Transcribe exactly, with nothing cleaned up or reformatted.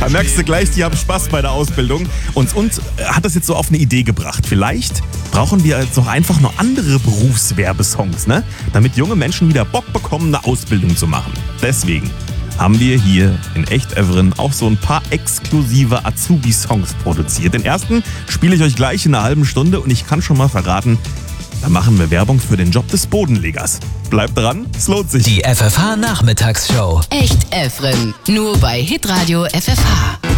Da merkst du gleich, die haben Spaß bei der Ausbildung. Und uns hat das jetzt so auf eine Idee gebracht. Vielleicht brauchen wir jetzt doch einfach noch andere Berufswerbesongs, ne? Damit junge Menschen wieder Bock bekommen, eine Ausbildung zu machen. Deswegen haben wir hier in Echt Evren auch so ein paar exklusive Azubi-Songs produziert. Den ersten spiele ich euch gleich in einer halben Stunde und ich kann schon mal verraten, da machen wir Werbung für den Job des Bodenlegers. Bleibt dran, es lohnt sich. Die F F H-Nachmittagsshow. Echt Evren, nur bei Hitradio F F H.